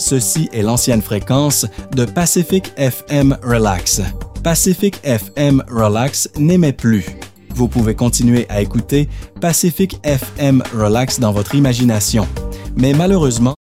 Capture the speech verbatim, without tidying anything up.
ceci est l'ancienne fréquence de Pacific F M Relax. Pacific F M Relax n'émet plus. Vous pouvez continuer à écouter Pacific F M Relax dans votre imagination. Mais malheureusement,